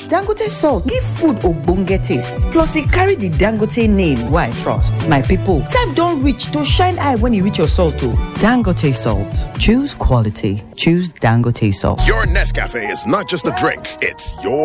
Dangote salt give food ogbonge taste. Plus, e carry the Dangote name wey I trust. My people, time don reach to shine eye when e reach your salt o. Dangote salt. Choose quality. Choose Dangote salt. Your Nescafe is not just a drink, it's your